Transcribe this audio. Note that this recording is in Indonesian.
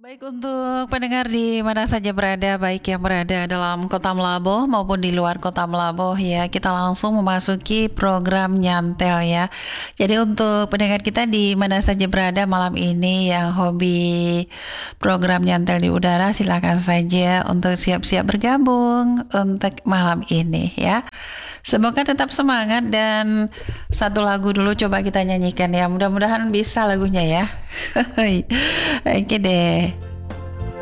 Baik untuk pendengar di mana saja berada, baik yang berada dalam kota Melaboh maupun di luar kota Melaboh ya, kita langsung memasuki program nyantel ya. Jadi untuk pendengar kita di mana saja berada malam ini yang hobi program nyantel di udara, silakan saja untuk siap-siap bergabung untuk malam ini ya. Semoga tetap semangat dan satu lagu dulu coba kita nyanyikan ya. Mudah-mudahan bisa lagunya ya. Oke deh.